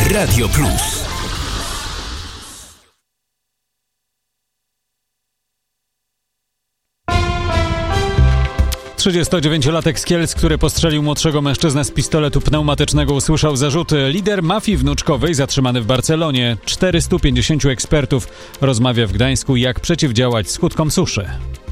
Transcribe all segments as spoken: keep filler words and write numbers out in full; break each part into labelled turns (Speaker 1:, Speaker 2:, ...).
Speaker 1: Radio Plus.
Speaker 2: trzydziestodziewięciolatek z Kielc, który postrzelił młodszego mężczyznę z pistoletu pneumatycznego, usłyszał zarzuty. Lider mafii wnuczkowej zatrzymany w Barcelonie. czterystu pięćdziesięciu ekspertów rozmawia w Gdańsku, jak przeciwdziałać skutkom suszy.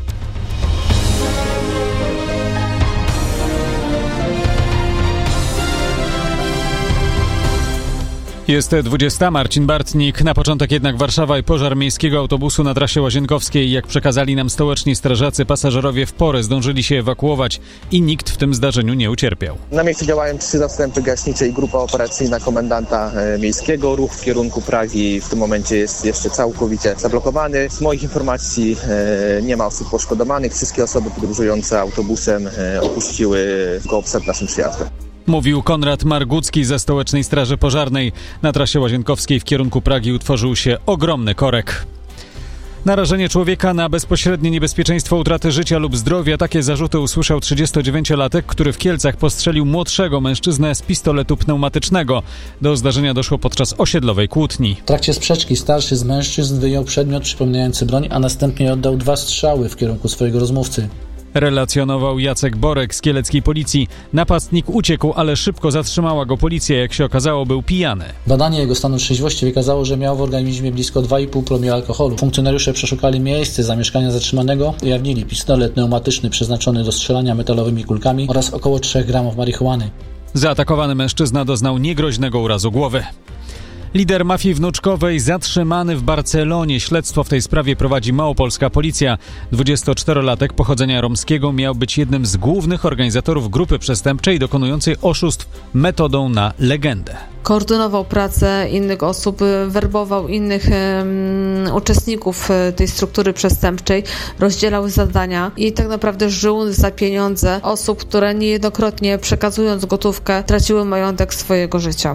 Speaker 2: Jest dwudziesta, Marcin Bartnik. Na początek jednak Warszawa i pożar miejskiego autobusu na trasie Łazienkowskiej. Jak przekazali nam stołeczni strażacy, pasażerowie w porę zdążyli się ewakuować i nikt w tym zdarzeniu nie ucierpiał.
Speaker 3: Na miejscu działają trzy zastępy gaśnicze i grupa operacyjna komendanta miejskiego. Ruch w kierunku Pragi w tym momencie jest jeszcze całkowicie zablokowany. Z moich informacji nie ma osób poszkodowanych. Wszystkie osoby podróżujące autobusem opuściły go przed naszym przyjazdem.
Speaker 2: Mówił Konrad Margucki ze Stołecznej Straży Pożarnej. Na trasie Łazienkowskiej w kierunku Pragi utworzył się ogromny korek. Narażenie człowieka na bezpośrednie niebezpieczeństwo utraty życia lub zdrowia. Takie zarzuty usłyszał trzydziestodziewięciolatek, który w Kielcach postrzelił młodszego mężczyznę z pistoletu pneumatycznego. Do zdarzenia doszło podczas osiedlowej kłótni.
Speaker 4: W trakcie sprzeczki starszy z mężczyzn wyjął przedmiot przypominający broń, a następnie oddał dwa strzały w kierunku swojego rozmówcy.
Speaker 2: Relacjonował Jacek Borek z kieleckiej policji. Napastnik uciekł, ale szybko zatrzymała go policja. Jak się okazało, był pijany.
Speaker 4: Badanie jego stanu trzeźwości wykazało, że miał w organizmie blisko dwa i pół promila alkoholu. Funkcjonariusze przeszukali miejsce zamieszkania zatrzymanego, ujawnili pistolet pneumatyczny przeznaczony do strzelania metalowymi kulkami oraz około trzech gramów marihuany.
Speaker 2: Zaatakowany mężczyzna doznał niegroźnego urazu głowy. Lider mafii wnuczkowej zatrzymany w Barcelonie. Śledztwo w tej sprawie prowadzi małopolska policja. dwudziestoczterolatek pochodzenia romskiego miał być jednym z głównych organizatorów grupy przestępczej dokonującej oszustw metodą na legendę.
Speaker 5: Koordynował pracę innych osób, werbował innych um, uczestników tej struktury przestępczej, rozdzielał zadania i tak naprawdę żył za pieniądze osób, które niejednokrotnie przekazując gotówkę traciły majątek swojego życia.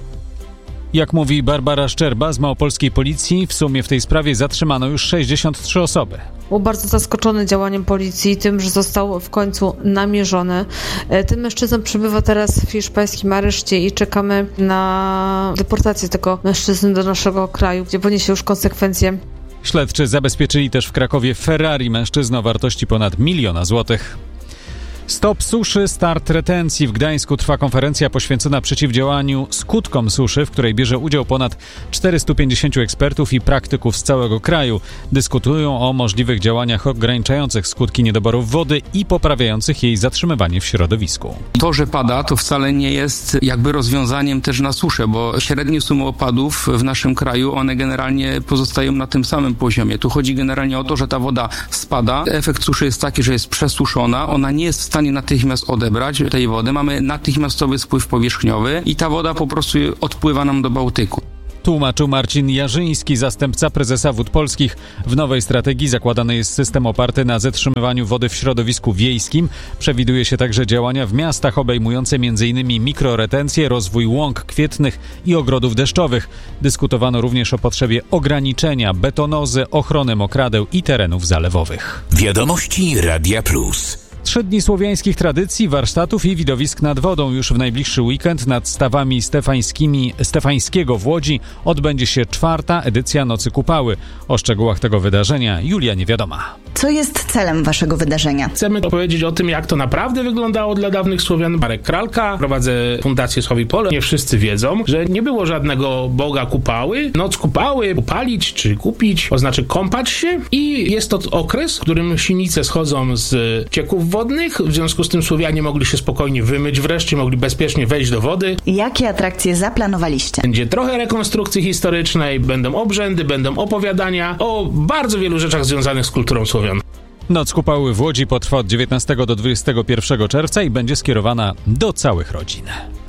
Speaker 2: Jak mówi Barbara Szczerba z małopolskiej policji, w sumie w tej sprawie zatrzymano już sześćdziesiąt trzy osoby.
Speaker 5: Był bardzo zaskoczony działaniem policji, tym, że został w końcu namierzony. Ten mężczyzna przebywa teraz w hiszpańskim areszcie i czekamy na deportację tego mężczyzny do naszego kraju, gdzie poniesie już konsekwencje.
Speaker 2: Śledczy zabezpieczyli też w Krakowie Ferrari mężczyznę o wartości ponad miliona złotych. Stop suszy, start retencji. W Gdańsku trwa konferencja poświęcona przeciwdziałaniu skutkom suszy, w której bierze udział ponad czterystu pięćdziesięciu ekspertów i praktyków z całego kraju. Dyskutują o możliwych działaniach ograniczających skutki niedoborów wody i poprawiających jej zatrzymywanie w środowisku.
Speaker 6: To, że pada, to wcale nie jest jakby rozwiązaniem też na suszę, bo średnie sumy opadów w naszym kraju, one generalnie pozostają na tym samym poziomie. Tu chodzi generalnie o to, że ta woda spada. Efekt suszy jest taki, że jest przesuszona, ona nie jest w stanie natychmiast odebrać tej wody. Mamy natychmiastowy spływ powierzchniowy i ta woda po prostu odpływa nam do Bałtyku.
Speaker 2: Tłumaczył Marcin Jarzyński, zastępca prezesa Wód Polskich. W nowej strategii zakładany jest system oparty na zatrzymywaniu wody w środowisku wiejskim. Przewiduje się także działania w miastach obejmujące m.in. mikroretencję, rozwój łąk kwietnych i ogrodów deszczowych. Dyskutowano również o potrzebie ograniczenia betonozy, ochrony mokradeł i terenów zalewowych.
Speaker 1: Wiadomości Radia Plus.
Speaker 2: Trzy dni słowiańskich tradycji, warsztatów i widowisk nad wodą. Już w najbliższy weekend nad stawami stefańskimi Stefańskiego w Łodzi odbędzie się czwarta edycja Nocy Kupały. O szczegółach tego wydarzenia Julia Niewiadoma.
Speaker 7: Co jest celem waszego wydarzenia?
Speaker 8: Chcemy opowiedzieć o tym, jak to naprawdę wyglądało dla dawnych Słowian. Marek Kralka, prowadzę Fundację Sławi Pole. Nie wszyscy wiedzą, że nie było żadnego Boga Kupały. Noc Kupały, upalić czy kupić, oznacza kąpać się i jest to okres, w którym sinice schodzą z cieków wodnych. W związku z tym Słowianie mogli się spokojnie wymyć, wreszcie mogli bezpiecznie wejść do wody.
Speaker 7: Jakie atrakcje zaplanowaliście?
Speaker 8: Będzie trochę rekonstrukcji historycznej, będą obrzędy, będą opowiadania o bardzo wielu rzeczach związanych z kulturą Słowian.
Speaker 2: Noc Kupały w Łodzi potrwa od dziewiętnastego do dwudziestego pierwszego czerwca i będzie skierowana do całych rodzin.